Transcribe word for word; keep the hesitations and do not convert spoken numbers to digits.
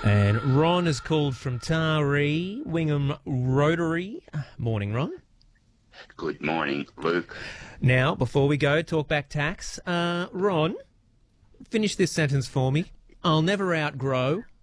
And Ron is called from Taree, Wingham Rotary. Morning, Ron. Good morning, Luke. Now, before we go, talk back tax. Uh, Ron, finish this sentence for me. I'll never outgrow